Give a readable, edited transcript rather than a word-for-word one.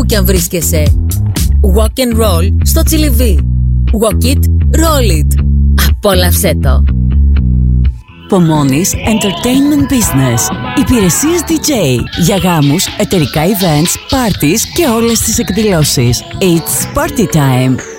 κι αν βρίσκεσαι. Walk and roll στο Τσιλιβί. Walk it, roll it. Απόλαυσέ το. Pomoni's Entertainment Business. Υπηρεσίες DJ για γάμους, εταιρικά events, parties και όλες τις εκδηλώσεις. It's party time.